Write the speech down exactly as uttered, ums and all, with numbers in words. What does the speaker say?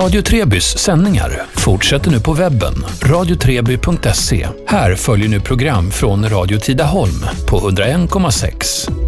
Radio Trebys sändningar fortsätter nu på webben, radio treby punkt se. Här följer nu program från Radio Tidaholm på hundra en komma sex.